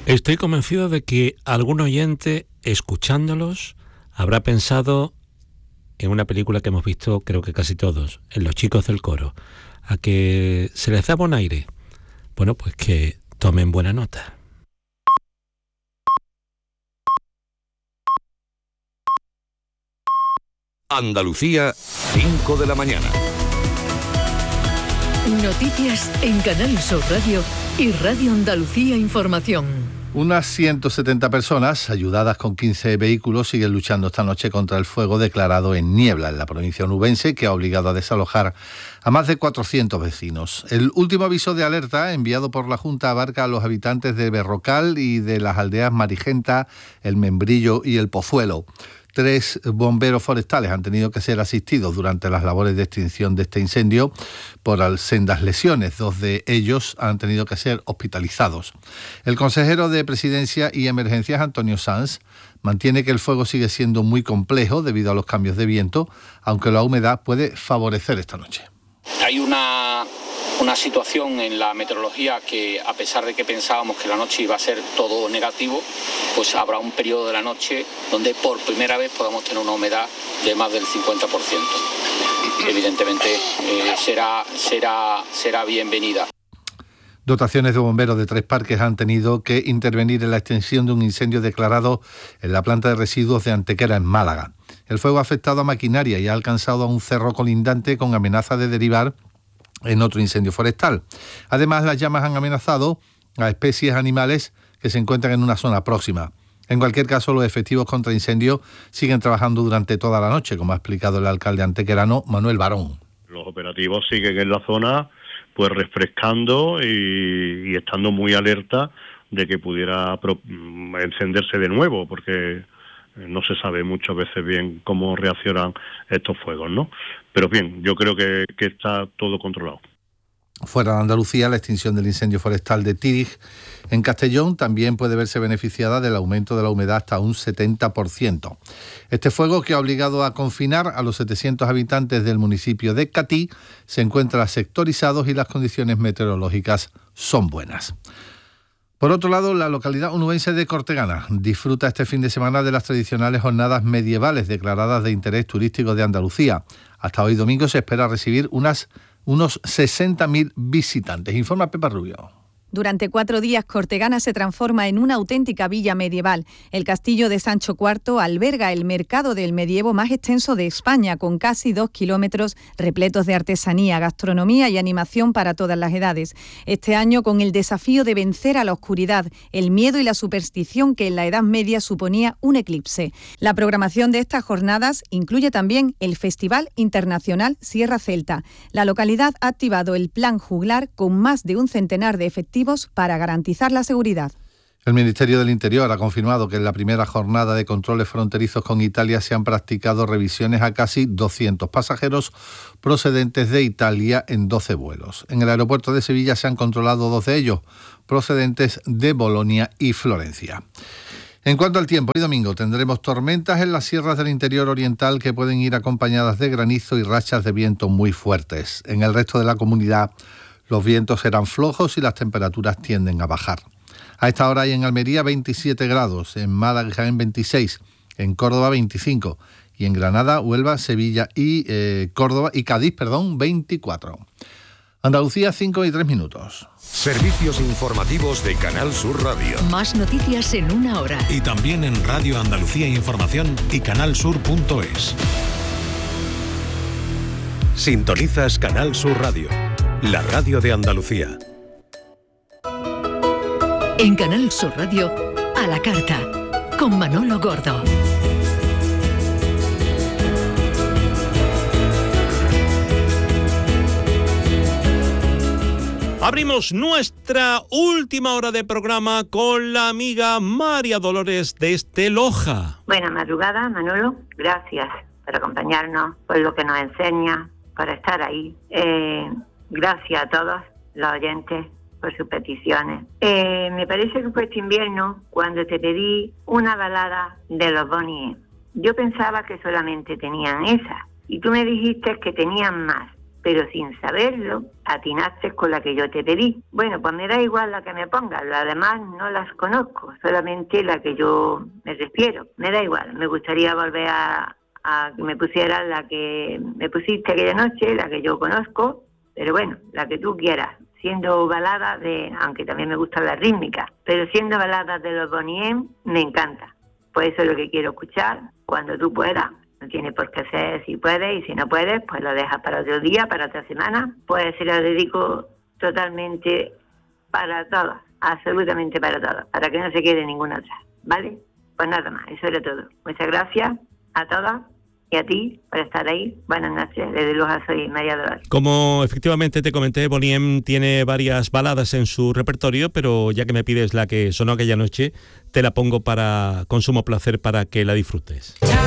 Estoy convencido de que algún oyente, escuchándolos, habrá pensado en una película que hemos visto, creo que casi todos, en Los chicos del coro, a que se les da buen aire. Bueno, pues que tomen buena nota. Andalucía, 5 de la mañana. Noticias en Canal Sur Radio y Radio Andalucía Información. Unas 170 personas, ayudadas con 15 vehículos, siguen luchando esta noche contra el fuego declarado en Niebla, en la provincia onubense, que ha obligado a desalojar a más de 400 vecinos. El último aviso de alerta enviado por la Junta abarca a los habitantes de Berrocal y de las aldeas Marigenta, El Membrillo y El Pozuelo. 3 bomberos forestales han tenido que ser asistidos durante las labores de extinción de este incendio por sendas lesiones. 2 de ellos han tenido que ser hospitalizados. El consejero de Presidencia y Emergencias, Antonio Sanz, mantiene que el fuego sigue siendo muy complejo debido a los cambios de viento, aunque la humedad puede favorecer esta noche. Hay una situación en la meteorología que, a pesar de que pensábamos que la noche iba a ser todo negativo, pues habrá un periodo de la noche donde por primera vez podamos tener una humedad de más del 50%. Evidentemente será bienvenida. Dotaciones de bomberos de 3 parques han tenido que intervenir en la extensión de un incendio declarado en la planta de residuos de Antequera, en Málaga. El fuego ha afectado a maquinaria y ha alcanzado a un cerro colindante con amenaza de derivar en otro incendio forestal. Además, las llamas han amenazado a especies animales que se encuentran en una zona próxima. En cualquier caso, los efectivos contra incendios siguen trabajando durante toda la noche, como ha explicado el alcalde antequerano, Manuel Barón. Los operativos siguen en la zona, pues refrescando y estando muy alerta de que pudiera encenderse de nuevo, porque no se sabe muchas veces bien cómo reaccionan estos fuegos, ¿no? Pero bien, yo creo que está todo controlado. Fuera de Andalucía, la extinción del incendio forestal de Tírig, en Castellón, también puede verse beneficiada del aumento de la humedad hasta un 70%. Este fuego, que ha obligado a confinar a los 700 habitantes del municipio de Catí, se encuentra sectorizado y las condiciones meteorológicas son buenas. Por otro lado, la localidad onubense de Cortegana disfruta este fin de semana de las tradicionales jornadas medievales declaradas de interés turístico de Andalucía. Hasta hoy domingo se espera recibir unos 60.000 visitantes. Informa Pepa Rubio. Durante 4 días, Cortegana se transforma en una auténtica villa medieval. El castillo de Sancho IV alberga el mercado del medievo más extenso de España, con casi 2 kilómetros repletos de artesanía, gastronomía y animación para todas las edades. Este año, con el desafío de vencer a la oscuridad, el miedo y la superstición que en la Edad Media suponía un eclipse. La programación de estas jornadas incluye también el Festival Internacional Sierra Celta. La localidad ha activado el Plan Juglar con más de un centenar de efectivos para garantizar la seguridad. El Ministerio del Interior ha confirmado que en la primera jornada de controles fronterizos con Italia se han practicado revisiones a casi 200 pasajeros procedentes de Italia en 12 vuelos. En el aeropuerto de Sevilla se han controlado 2 de ellos, procedentes de Bolonia y Florencia. En cuanto al tiempo, hoy domingo tendremos tormentas en las sierras del interior oriental que pueden ir acompañadas de granizo y rachas de viento muy fuertes. En el resto de la comunidad, los vientos serán flojos y las temperaturas tienden a bajar. A esta hora hay en Almería 27 grados, en Málaga y Jaén 26, en Córdoba 25 y en Granada, Huelva, Sevilla y Cádiz, 24. Andalucía, 5:03. Servicios informativos de Canal Sur Radio. Más noticias en 1 hora. Y también en Radio Andalucía Información y canalsur.es. Sintonizas Canal Sur Radio, la radio de Andalucía. En Canal Sur Radio, a la carta, con Manolo Gordo. Abrimos nuestra última hora de programa con la amiga María Dolores desde Loja. Buena madrugada, Manolo. Gracias por acompañarnos, por lo que nos enseña, por estar ahí. Gracias a todos los oyentes por sus peticiones. Me parece que fue este invierno cuando te pedí una balada de los Bonnie. Yo pensaba que solamente tenían esa y tú me dijiste que tenían más. pero sin saberlo, atinaste con la que yo te pedí. Bueno, pues me da igual la que me pongas, las demás no las conozco, solamente la que yo me refiero. Me da igual, me gustaría volver a que me pusieras la que me pusiste aquella noche, la que yo conozco, pero bueno, la que tú quieras, siendo baladas aunque también me gustan las rítmicas, pero siendo baladas de los Boney M, me encanta. Pues eso es lo que quiero escuchar, cuando tú puedas. No tiene por qué ser si puedes, y si no puedes, pues lo dejas para otro día, para otra semana. Pues se lo dedico totalmente para todas, absolutamente para todas, para que no se quede ninguna otra, ¿vale? Pues nada más, eso era todo. Muchas gracias a todas y a ti por estar ahí. Buenas noches, desde Loja soy María Dolores. Como efectivamente te comenté, Boney M tiene varias baladas en su repertorio, pero ya que me pides la que sonó aquella noche, te la pongo con sumo placer para que la disfrutes.